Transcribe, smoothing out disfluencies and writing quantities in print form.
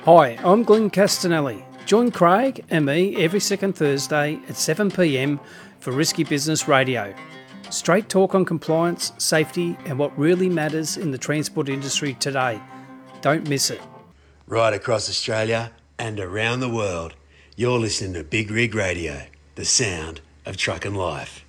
Hi, I'm Glenn Castanelli. Join Craig and me every second Thursday at 7 p.m. for Risky Business Radio. Straight talk on compliance, safety and what really matters in the transport industry today. Don't miss it. Right across Australia and around the world, you're listening to Big Rig Radio, the sound of truck and life.